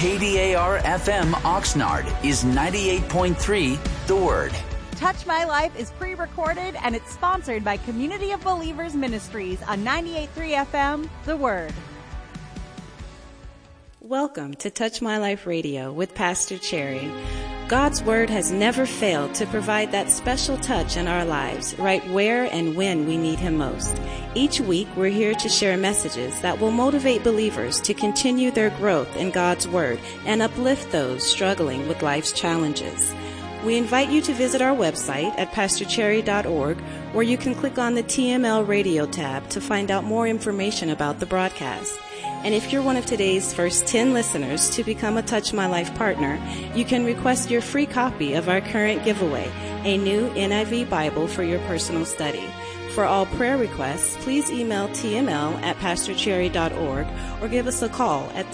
KDAR FM Oxnard is 98.3 The Word. Touch My Life is pre-recorded and it's sponsored by Community of Believers Ministries on 98.3 FM The Word. Welcome to Touch My Life Radio with Pastor Cherry. God's Word has never failed to provide that special touch in our lives, right where and when we need Him most. Each week, we're here to share messages that will motivate believers to continue their growth in God's Word and uplift those struggling with life's challenges. We invite you to visit our website at pastorcherry.org, where you can click on the TML Radio tab to find out more information about the broadcast. And if you're one of today's first 10 listeners to become a Touch My Life partner, you can request your free copy of our current giveaway, a new NIV Bible for your personal study. For all prayer requests, please email tml@pastorcherry.org or give us a call at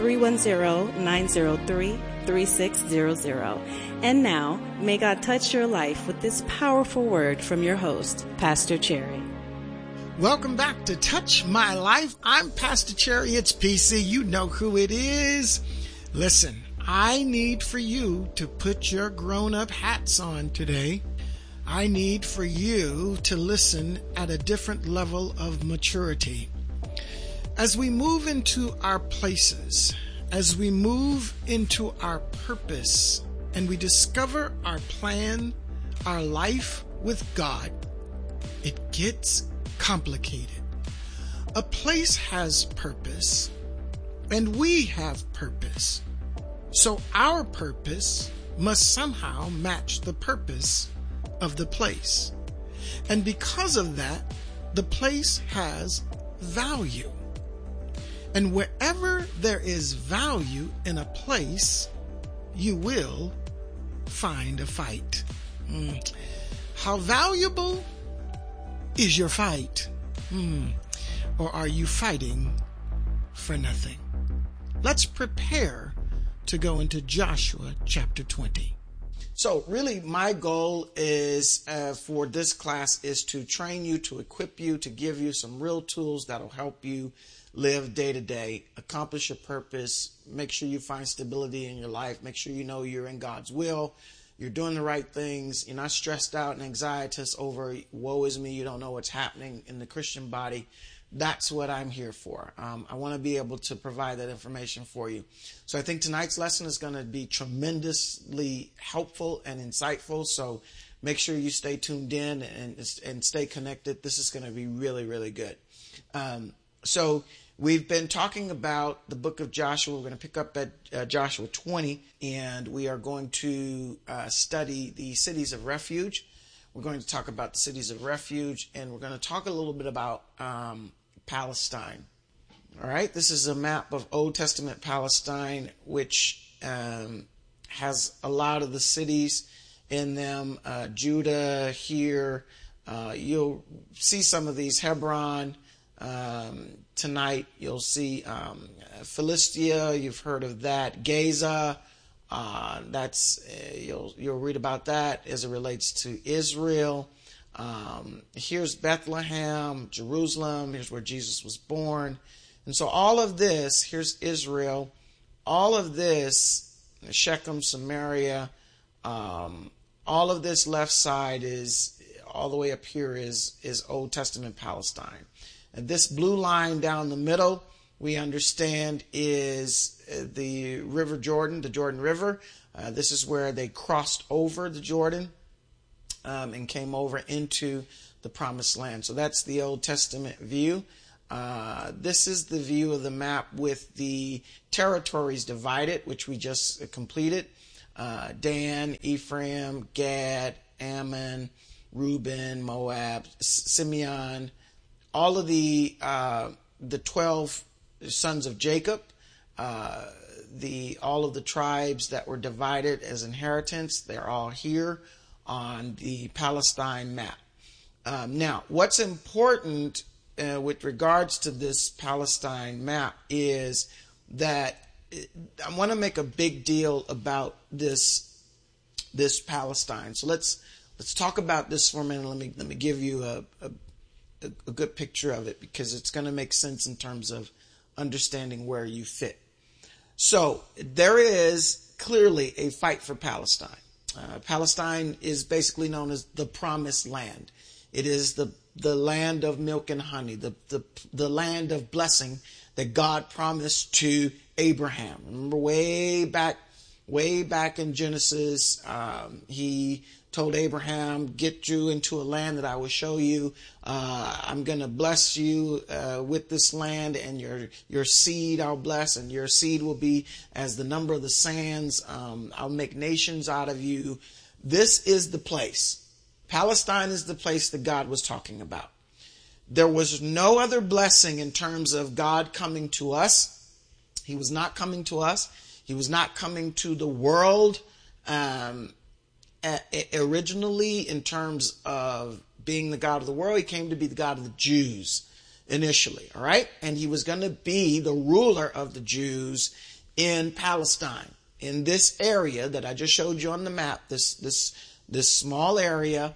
310-903-3600. And now, may God touch your life with this powerful word from your host, Pastor Cherry. Welcome back to Touch My Life. I'm Pastor Cherry. It's PC. You know who it is. Listen, I need for you to put your grown-up hats on today. I need for you to listen at a different level of maturity. As we move into our places, as we move into our purpose, and we discover our plan, our life with God, it gets complicated. A place has purpose, and we have purpose. So our purpose must somehow match the purpose of the place. And because of that, the place has value. And wherever there is value in a place, you will find a fight. How valuable is your fight? Or are you fighting for nothing? Let's prepare to go into Joshua chapter 20. So really my goal is for this class is to train you, to equip you, to give you some real tools that'll help you live day to day, accomplish your purpose, make sure you find stability in your life, make sure you know you're in God's will, you're doing the right things, you're not stressed out and anxietous over woe is me, you don't know what's happening in the Christian body. That's what I'm here for. I want to be able to provide that information for you. So I think tonight's lesson is going to be tremendously helpful and insightful. So make sure you stay tuned in and stay connected. This is going to be really, really good. So we've been talking about the book of Joshua. We're going to pick up at Joshua 20, and we are going to study the cities of refuge. We're going to talk about the cities of refuge, and we're going to talk a little bit about Palestine. All right, this is a map of Old Testament Palestine, which has a lot of the cities in them. Judah here. You'll see some of these. Hebron. Tonight you'll see Philistia. You've heard of that. Gaza. You'll read about that as it relates to Israel. Here's Bethlehem, Jerusalem. Here's where Jesus was born. And so all of this, here's Israel. All of this, Shechem, Samaria, all of this left side is, all the way up here is Old Testament Palestine. And this blue line down the middle, we understand, is the River Jordan, the Jordan River. This is where they crossed over the Jordan and came over into the Promised Land. So that's the Old Testament view. This is the view of the map with the territories divided, which we just completed. Dan, Ephraim, Gad, Ammon, Reuben, Moab, Simeon, all of the 12 sons of Jacob, all of the tribes that were divided as inheritance, they're all here on the Palestine map. Now, what's important with regards to this Palestine map is that I want to make a big deal about this Palestine. So let's talk about this for a minute. Let me give you a good picture of it, because it's going to make sense in terms of understanding where you fit. So there is clearly a fight for Palestine. Palestine is basically known as the promised land. It is the land of milk and honey, the land of blessing that God promised to Abraham. Remember way back in Genesis, he told Abraham, get you into a land that I will show you. I'm going to bless you with this land, and your seed I'll bless, and your seed will be as the number of the sands. I'll make nations out of you. This is the place. Palestine is the place that God was talking about. There was no other blessing in terms of God coming to us. He was not coming to us. He was not coming to the world originally in terms of being the God of the world. He came to be the God of the Jews initially, all right? And he was going to be the ruler of the Jews in Palestine, in this area that I just showed you on the map, this small area,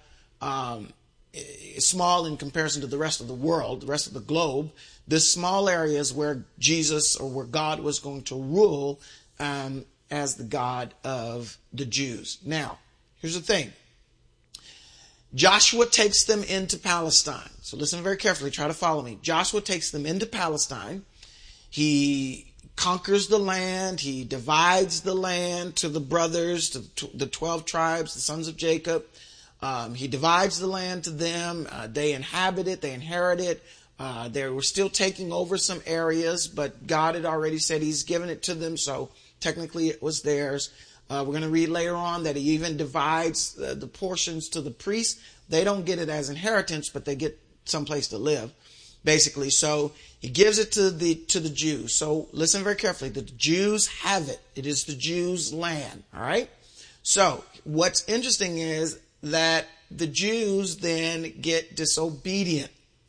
small in comparison to the rest of the world, the rest of the globe. This small area is where Jesus, or where God, was going to rule as the God of the Jews. Now, here's the thing. Joshua takes them into Palestine. So listen very carefully. Try to follow me. Joshua takes them into Palestine. He conquers the land. He divides the land to the brothers, to the 12 tribes, the sons of Jacob. He divides the land to them. They inhabit it. They inherit it. They were still taking over some areas, but God had already said he's given it to them. So technically it was theirs. We're going to read later on that he even divides the portions to the priests. They don't get it as inheritance, but they get someplace to live, basically. So he gives it to the Jews. So listen very carefully. The Jews have it. It is the Jews' land. All right. So what's interesting is that the Jews then get disobedient,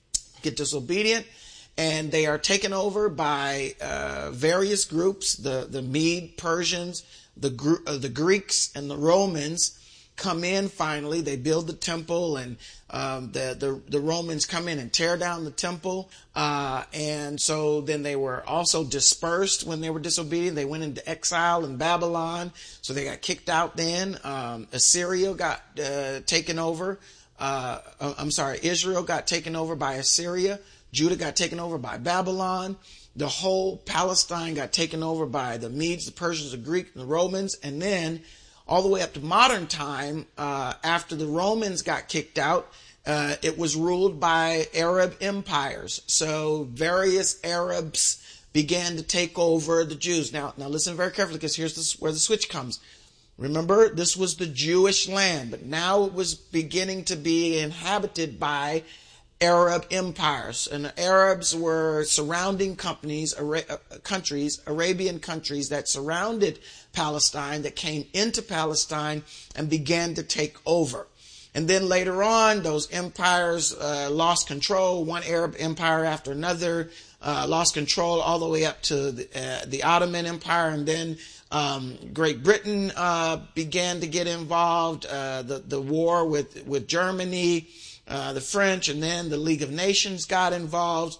and they are taken over by various groups, the Mede, Persians, the Greeks, and the Romans come in finally. They build the temple, and the Romans come in and tear down the temple. And so then they were also dispersed when they were disobedient. They went into exile in Babylon. So they got kicked out then. Assyria got taken over. Israel got taken over by Assyria. Judah got taken over by Babylon. The whole Palestine got taken over by the Medes, the Persians, the Greeks, and the Romans. And then all the way up to modern time, after the Romans got kicked out, it was ruled by Arab empires. So various Arabs began to take over the Jews. Now listen very carefully, because here's where the switch comes. Remember, this was the Jewish land, but now it was beginning to be inhabited by Arab empires. And the Arabs were surrounding countries, Arabian countries that surrounded Palestine, that came into Palestine and began to take over. And then later on, those empires lost control. One Arab empire after another lost control, all the way up to the Ottoman Empire. And then Great Britain began to get involved. The war with Germany, the French, and then the League of Nations got involved.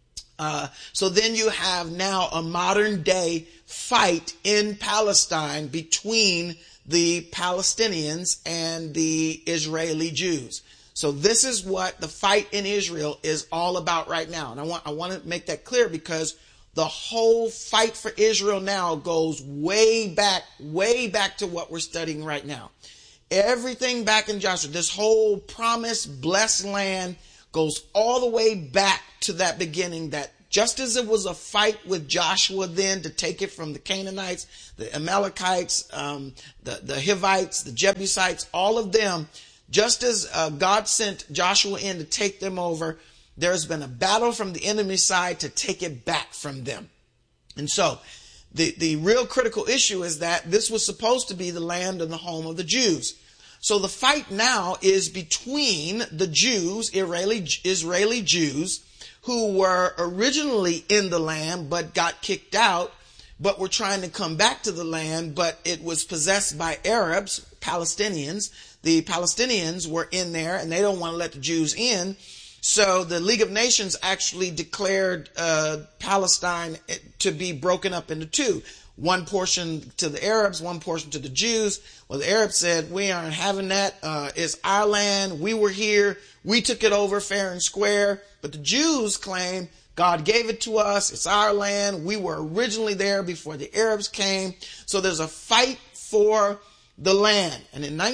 So then you have now a modern day fight in Palestine between the Palestinians and the Israeli Jews. So this is what the fight in Israel is all about right now. And I want to make that clear, because the whole fight for Israel now goes way back to what we're studying right now. Everything back in Joshua, this whole promised, blessed land goes all the way back to that beginning, that just as it was a fight with Joshua then to take it from the Canaanites, the Amalekites, the Hivites, the Jebusites, all of them, just as God sent Joshua in to take them over, there's been a battle from the enemy side to take it back from them. And so the real critical issue is that this was supposed to be the land and the home of the Jews. So the fight now is between the Jews, Israeli Jews, who were originally in the land but got kicked out, but were trying to come back to the land, but it was possessed by Arabs, Palestinians. The Palestinians were in there, and they don't want to let the Jews in. So the League of Nations actually declared Palestine to be broken up into two. one portion to the Arabs, one portion to the Jews. Well, the Arabs said, we aren't having that. It's our land. We were here. We took it over fair and square. But the Jews claim God gave it to us. It's our land. We were originally there before the Arabs came. So there's a fight for the land. And in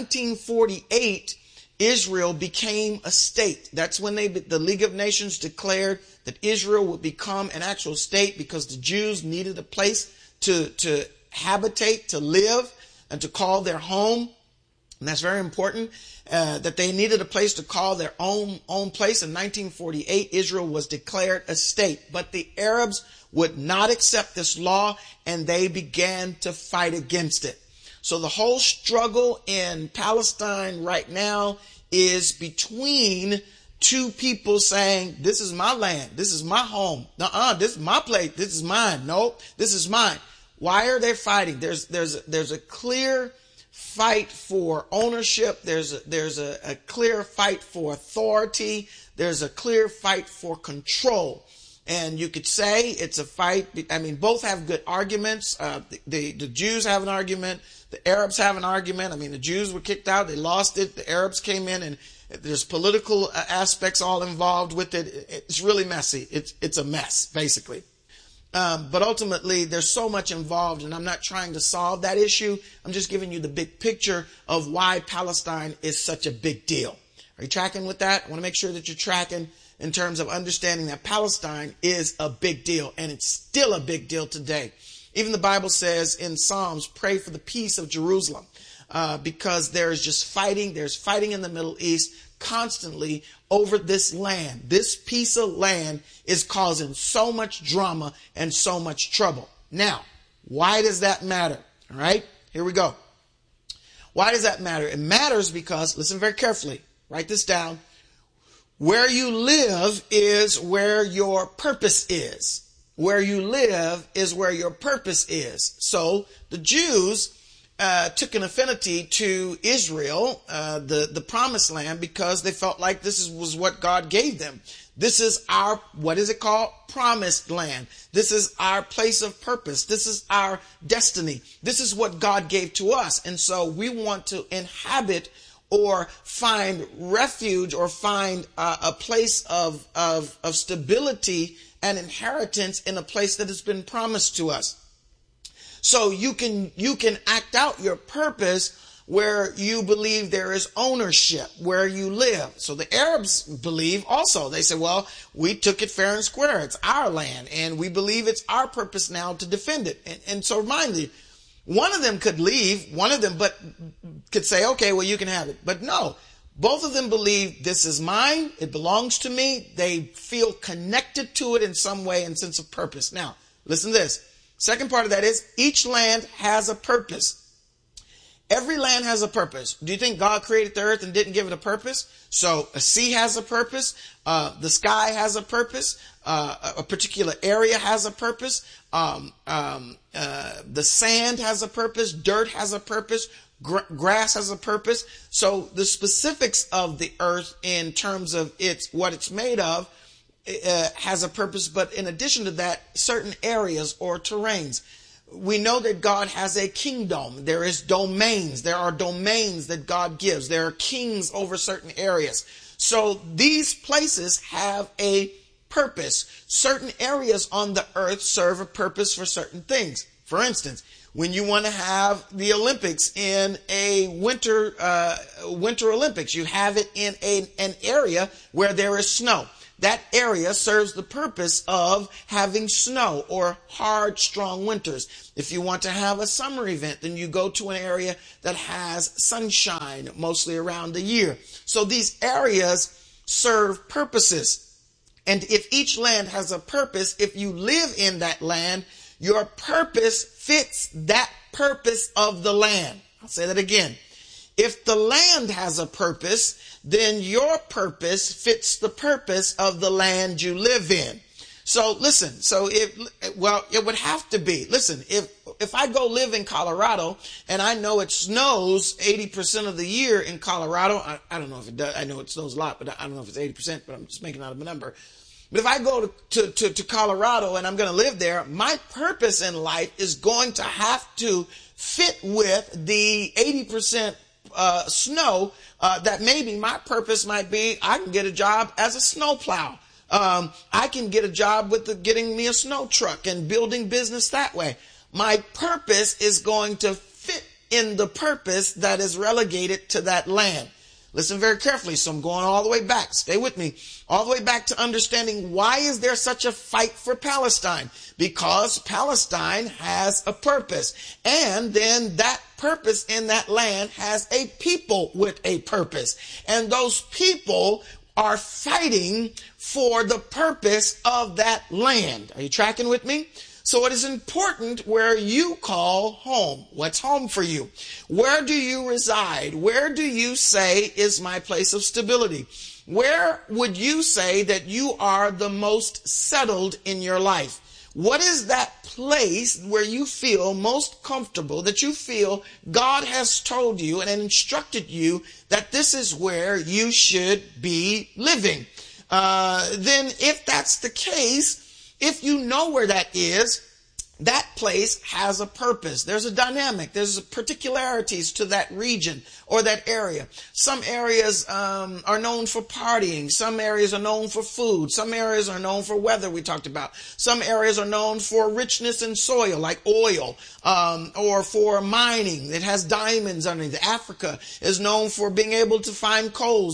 1948, Israel became a state. That's when the League of Nations declared that Israel would become an actual state because the Jews needed a place to habitate, to live, and to call their home. And that's very important, that they needed a place to call their own place. In 1948, Israel was declared a state. But the Arabs would not accept this law, and they began to fight against it. So the whole struggle in Palestine right now is between two people saying, this is my land, this is my home. This is my place, this is mine. No, this is mine. Why are they fighting? There's a clear fight for ownership. There's a clear fight for authority. There's a clear fight for control. And you could say it's a fight. I mean, both have good arguments. The Jews have an argument. The Arabs have an argument. I mean, the Jews were kicked out. They lost it. The Arabs came in, and there's political aspects all involved with it. It's really messy. It's a mess, basically. But ultimately, there's so much involved, and I'm not trying to solve that issue. I'm just giving you the big picture of why Palestine is such a big deal. Are you tracking with that? I want to make sure that you're tracking in terms of understanding that Palestine is a big deal, and it's still a big deal today. Even the Bible says in Psalms, pray for the peace of Jerusalem, because there's just fighting. There's fighting in the Middle East constantly over this land. This piece of land is causing so much drama and so much trouble. Now, why does that matter? All right, here we go. Why does that matter? It matters because, listen very carefully, write this down. Where you live is where your purpose is. Where you live is where your purpose is. So the Jews took an affinity to Israel, the promised land, because they felt like this was what God gave them. This is our, what is it called? Promised land. This is our place of purpose. This is our destiny. This is what God gave to us. And so we want to inhabit or find refuge or find a place of stability and inheritance in a place that has been promised to us. So you can act out your purpose where you believe there is ownership, where you live. So the Arabs believe also. They say, well, we took it fair and square. It's our land, and we believe it's our purpose now to defend it. And so remind you, one of them could leave, one of them but could say, okay, well, you can have it. But no, both of them believe this is mine. It belongs to me. They feel connected to it in some way and sense of purpose. Now, listen to this. Second part of that is each land has a purpose. Every land has a purpose. Do you think God created the earth and didn't give it a purpose? So a sea has a purpose. The sky has a purpose. A particular area has a purpose. The sand has a purpose. Dirt has a purpose. Grass has a purpose. So the specifics of the earth in terms of what it's made of has a purpose. But in addition to that, certain areas or terrains. We know that God has a kingdom. There is domains. There are domains that God gives. There are kings over certain areas. So these places have a purpose. Certain areas on the earth serve a purpose for certain things. For instance, when you want to have the Olympics in a winter Olympics, you have it in an area where there is snow. That area serves the purpose of having snow or hard, strong winters. If you want to have a summer event, then you go to an area that has sunshine mostly around the year. So these areas serve purposes. And if each land has a purpose, if you live in that land, your purpose fits that purpose of the land. I'll say that again. If the land has a purpose, then your purpose fits the purpose of the land you live in. So listen, it would have to be, listen, if I go live in Colorado and I know it snows 80% of the year in Colorado, I don't know if it does, I know it snows a lot, but I don't know if it's 80%, but I'm just making out of a number. But if I go to Colorado and I'm going to live there, my purpose in life is going to have to fit with the 80% snow that maybe my purpose might be. I can get a job as a snowplow. I can get a job with getting me a snow truck and building business that way. My purpose is going to fit in the purpose that is relegated to that land. Listen very carefully. So I'm going all the way back. Stay with me. All the way back to understanding why is there such a fight for Palestine? Because Palestine has a purpose. And then that purpose in that land has a people with a purpose. And those people are fighting for the purpose of that land. Are you tracking with me? So it is important where you call home. What's home for you? Where do you reside? Where do you say is my place of stability? Where would you say that you are the most settled in your life? What is that place where you feel most comfortable, that you feel God has told you and instructed you that this is where you should be living? Then if that's the case, if you know where that is, that place has a purpose. There's a dynamic. There's particularities to that region or that area. Some areas are known for partying. Some areas are known for food. Some areas are known for weather, we talked about. Some areas are known for richness in soil, like oil, or for mining. It has diamonds underneath. Africa is known for being able to find coals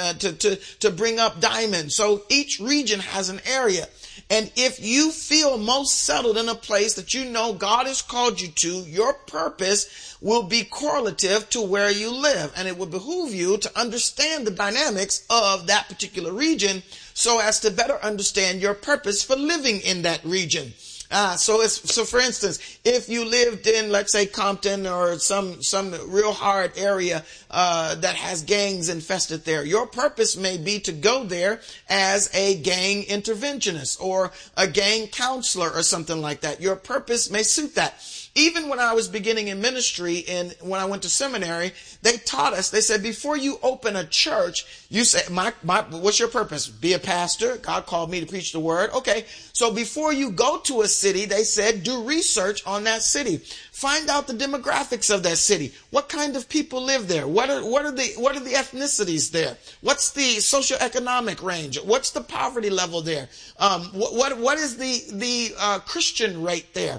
to bring up diamonds. So each region has an area. And if you feel most settled in a place that you know God has called you to, your purpose will be correlative to where you live. And it will behoove you to understand the dynamics of that particular region so as to better understand your purpose for living in that region. So for instance, if you lived in, let's say, Compton or some real hard area that has gangs infested there, your purpose may be to go there as a gang interventionist or a gang counselor or something like that. Your purpose may suit that. Even when I was beginning in ministry and when I went to seminary, they taught us, they said, before you open a church, you say, what's your purpose? Be a pastor. God called me to preach the word. Okay. So before you go to a city, they said, do research on that city. Find out the demographics of that city. What kind of people live there? What are the ethnicities there? What's the socioeconomic range? What's the poverty level there? What is the Christian rate there?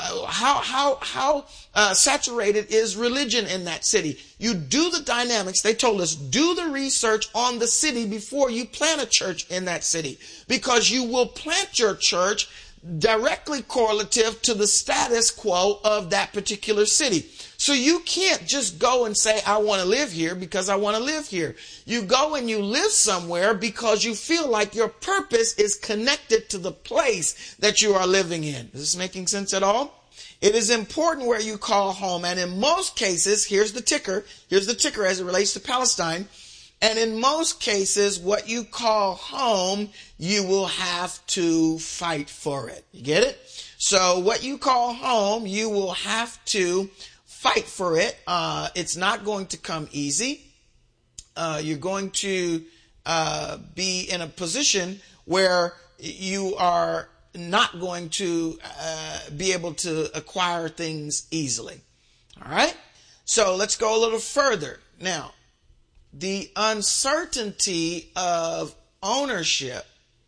How saturated is religion in that city? You do the dynamics. They told us, do the research on the city before you plant a church in that city, because you will plant your church directly correlative to the status quo of that particular city. So you can't just go and say, I want to live here because I want to live here. You go and you live somewhere because you feel like your purpose is connected to the place that you are living in. Is this making sense at all? It is important where you call home. And in most cases, here's the ticker as it relates to Palestine. And in most cases, what you call home, you will have to fight for it. You get it? So what you call home, you will have to fight for it. It's not going to come easy. You're going to be in a position where you are not going to be able to acquire things easily. All right? So let's go a little further. Now, the uncertainty of ownership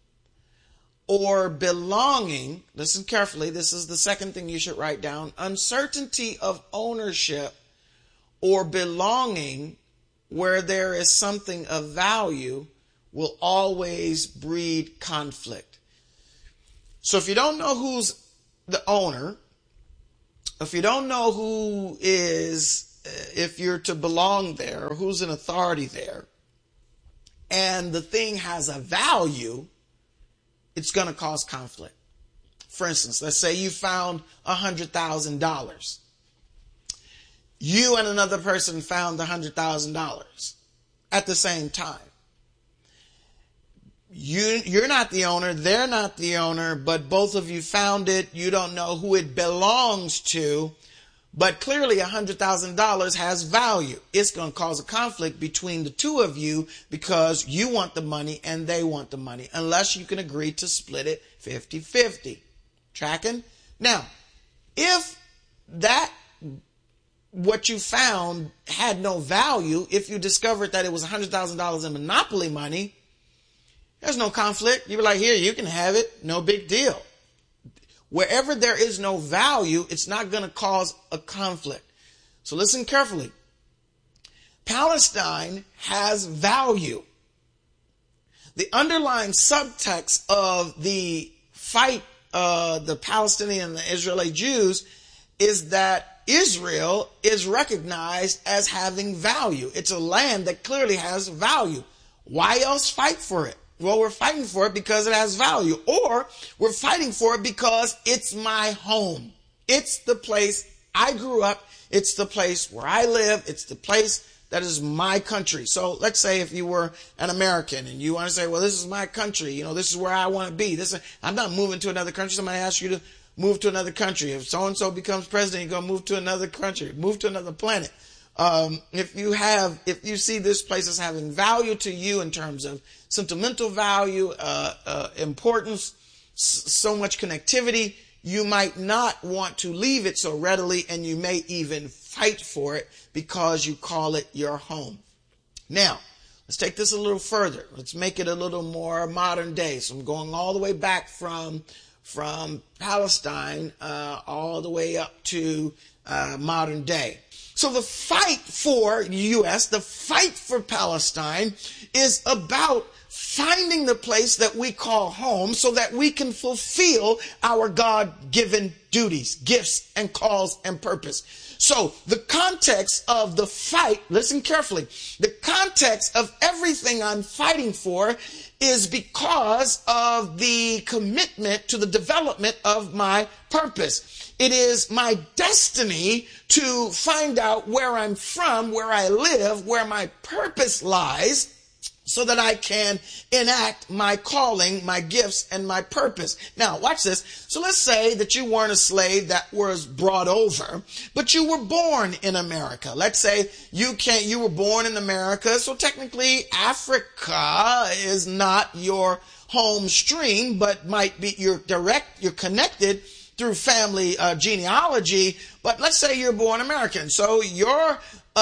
or belonging, listen carefully, this is the second thing you should write down. Uncertainty of ownership or belonging where there is something of value will always breed conflict. So if you don't know who's the owner, if you don't know who is, if you're to belong there, or who's in authority there, and the thing has a value, it's going to cause conflict. For instance, let's say you found $100,000. You and another person found $100,000 at the same time. You're not the owner, they're not the owner, but both of you found it. You don't know who it belongs to. But clearly $100,000 has value. It's going to cause a conflict between the two of you because you want the money and they want the money, unless you can agree to split it 50-50. Tracking? Now, if that what you found had no value, if you discovered that it was $100,000 in monopoly money, there's no conflict. You'd be like, here, you can have it. No big deal. Wherever there is no value, it's not going to cause a conflict. So listen carefully. Palestine has value. The underlying subtext of the fight, the Palestinian and the Israeli Jews, is that Israel is recognized as having value. It's a land that clearly has value. Why else fight for it? Well, we're fighting for it because it has value, or we're fighting for it because it's my home. It's the place I grew up. It's the place where I live. It's the place that is my country. So let's say if you were an American and you want to say, well, this is my country. You know, this is where I want to be. I'm not moving to another country. Somebody asks you to move to another country. If so-and-so becomes president, you're going to move to another country, move to another planet. If you see this place as having value to you in terms of sentimental value, importance, so much connectivity, you might not want to leave it so readily, and you may even fight for it because you call it your home. Now, let's take this a little further. Let's make it a little more modern day. So I'm going all the way back from Palestine all the way up to modern day. So the fight for the U.S., the fight for Palestine, is about finding the place that we call home so that we can fulfill our God-given duties, gifts, and calls and purpose. So the context of the fight, listen carefully, the context of everything I'm fighting for is because of the commitment to the development of my purpose. It is my destiny to find out where I'm from, where I live, where my purpose lies, so that I can enact my calling, my gifts, and my purpose. Now, watch this. So let's say that you weren't a slave that was brought over, but you were born in America. Let's say you were born in America, so technically Africa is not your home stream, but might be you're connected through family genealogy. But let's say you're born American. So your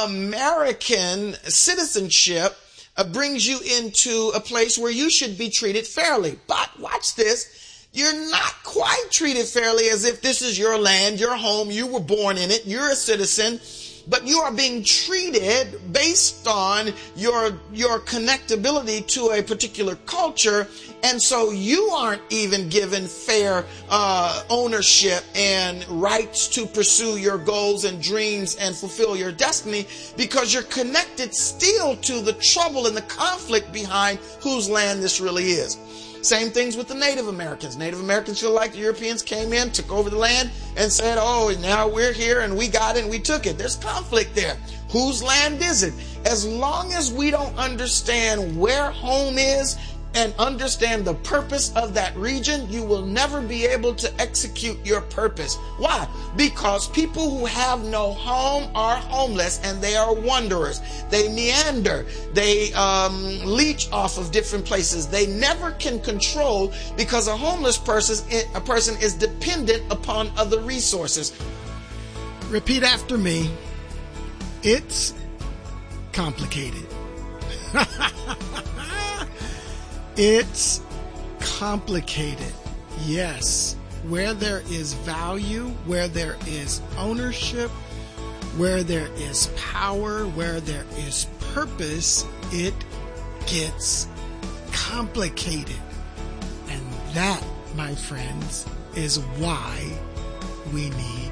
American citizenship brings you into a place where you should be treated fairly. But watch this. You're not quite treated fairly as if this is your land, your home, you were born in it, you're a citizen, but you are being treated based on your connectability to a particular culture. And so you aren't even given fair ownership and rights to pursue your goals and dreams and fulfill your destiny, because you're connected still to the trouble and the conflict behind whose land this really is. Same things with the Native Americans. Native Americans feel like the Europeans came in, took over the land, and said, oh, now we're here and we got it and we took it. There's conflict there. Whose land is it? As long as we don't understand where home is and understand the purpose of that region, you will never be able to execute your purpose. Why? Because people who have no home are homeless and they are wanderers. They meander. They leech off of different places. They never can control, because a homeless person is dependent upon other resources. Repeat after me. It's complicated. It's complicated. Yes. Where there is value, where there is ownership, where there is power, where there is purpose, it gets complicated. And that, my friends, is why we need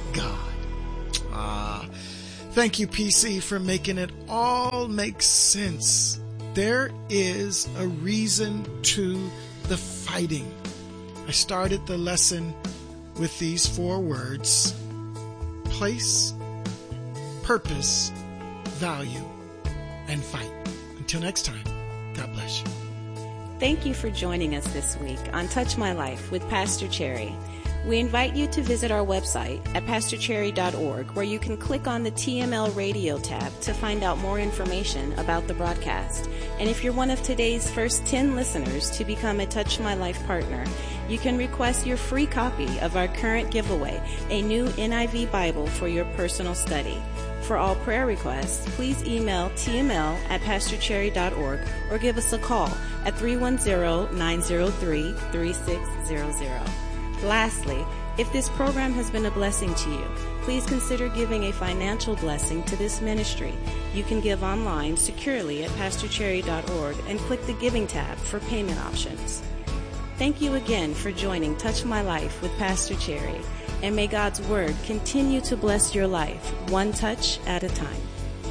God. Thank you, PC, for making it all make sense. There is a reason to the fighting. I started the lesson with these 4 words: place, purpose, value, and fight. Until next time, God bless you. Thank you for joining us this week on Touch My Life with Pastor Cherry. We invite you to visit our website at pastorcherry.org, where you can click on the TML Radio tab to find out more information about the broadcast. And if you're one of today's first 10 listeners to become a Touch My Life partner, you can request your free copy of our current giveaway, a new NIV Bible for your personal study. For all prayer requests, please email tml@pastorcherry.org or give us a call at 310-903-3600. Lastly, if this program has been a blessing to you, please consider giving a financial blessing to this ministry. You can give online securely at pastorcherry.org and click the Giving tab for payment options. Thank you again for joining Touch My Life with Pastor Cherry, and may God's Word continue to bless your life, one touch at a time.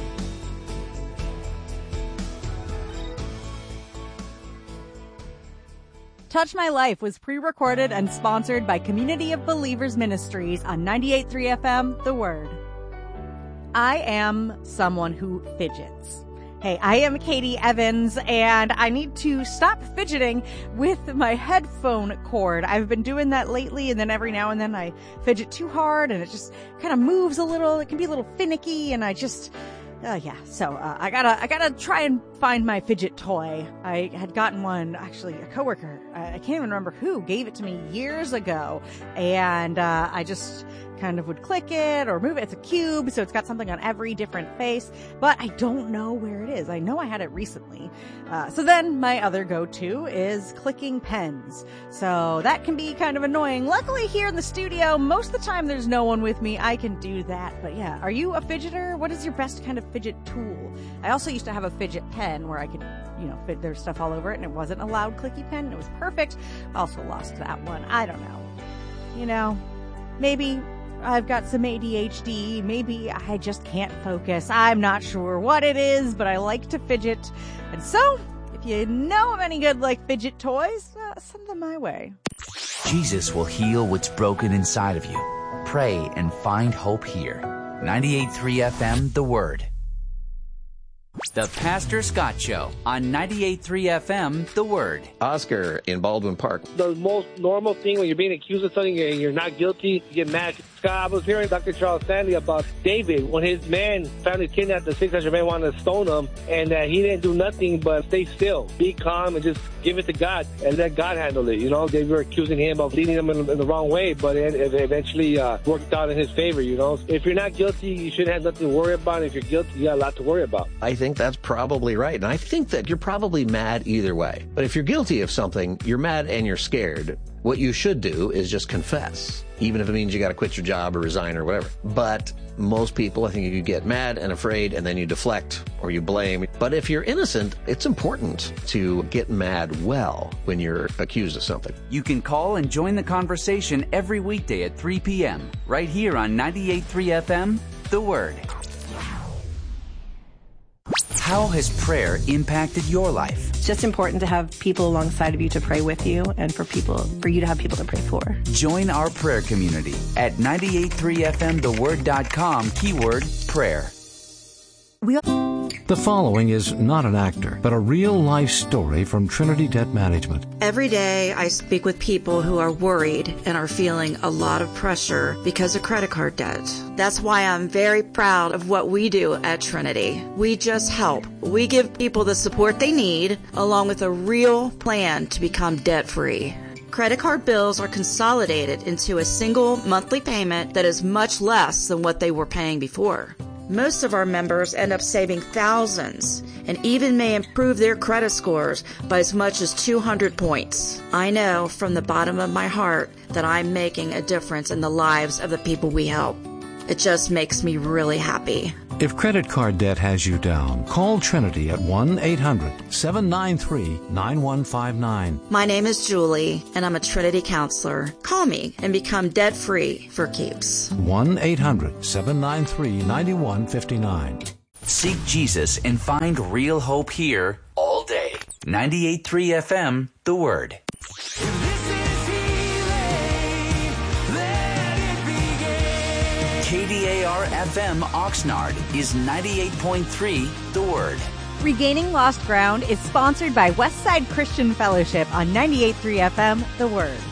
Touch My Life was pre-recorded and sponsored by Community of Believers Ministries on 98.3 FM, The Word. I am someone who fidgets. Hey, I am Katie Evans, and I need to stop fidgeting with my headphone cord. I've been doing that lately, and then every now and then I fidget too hard, and it just kind of moves a little. It can be a little finicky, and I just... So I gotta try and find my fidget toy. I had gotten one, actually, a coworker. I can't even remember who gave it to me years ago. And, I just kind of would click it or move it. It's a cube, so it's got something on every different face, but I don't know where it is. I know I had it recently. So then my other go-to is clicking pens. So that can be kind of annoying. Luckily here in the studio, most of the time there's no one with me. I can do that. But yeah, are you a fidgeter? What is your best kind of fidget tool? I also used to have a fidget pen where I could, fit their stuff all over it, and it wasn't a loud clicky pen. It was perfect. Also lost that one. I don't know. Maybe I've got some ADHD. Maybe I just can't focus. I'm not sure what it is, but I like to fidget. And so, if you know of any good, fidget toys, send them my way. Jesus will heal what's broken inside of you. Pray and find hope here. 98.3 FM, The Word. The Pastor Scott Show on 98.3 FM, The Word. Oscar in Baldwin Park. The most normal thing when you're being accused of something and you're not guilty, you get mad. Scott, I was hearing Dr. Charles Stanley about David when his family kidnapped the 600 men, wanted to stone him, and he didn't do nothing but stay still, be calm, and just give it to God and let God handle it. They were accusing him of leading them in the wrong way, but it eventually worked out in his favor. If you're not guilty, you shouldn't have nothing to worry about. If you're guilty, you got a lot to worry about. I think that's probably right, and I think that you're probably mad either way. But if you're guilty of something, you're mad and you're scared. What you should do is just confess, even if it means you got to quit your job or resign or whatever. But most people, I think you get mad and afraid, and then you deflect or you blame. But if you're innocent, it's important to get mad well when you're accused of something. You can call and join the conversation every weekday at 3 p.m. right here on 98.3 FM, The Word. How has prayer impacted your life? It's just important to have people alongside of you to pray with you, and for you to have people to pray for. Join our prayer community at 98.3fmtheword.com, keyword prayer. The following is not an actor, but a real-life story from Trinity Debt Management. Every day I speak with people who are worried and are feeling a lot of pressure because of credit card debt. That's why I'm very proud of what we do at Trinity. We just help. We give people the support they need, along with a real plan to become debt-free. Credit card bills are consolidated into a single monthly payment that is much less than what they were paying before. Most of our members end up saving thousands and even may improve their credit scores by as much as 200 points. I know from the bottom of my heart that I'm making a difference in the lives of the people we help. It just makes me really happy. If credit card debt has you down, call Trinity at 1-800-793-9159. My name is Julie, and I'm a Trinity counselor. Call me and become debt-free for keeps. 1-800-793-9159. Seek Jesus and find real hope here all day. 98.3 FM, The Word. KDAR FM Oxnard is 98.3 The Word. Regaining Lost Ground is sponsored by Westside Christian Fellowship on 98.3 FM, The Word.